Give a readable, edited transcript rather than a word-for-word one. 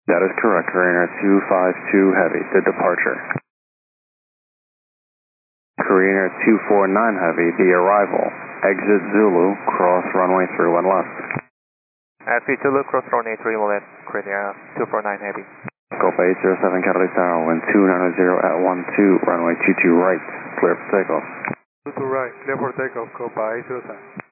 That is correct. Korean Air 252 Heavy, the departure. Korean Air 249 Heavy, the arrival. Exit Zulu, cross runway 31 left. At Zulu, cross runway 31 left, Korean Air 249 Heavy. Copa 807 Catalyst Tower, wind 290 at 12, runway 22 right, clear for takeoff. 22 right, clear for takeoff, Copa 807.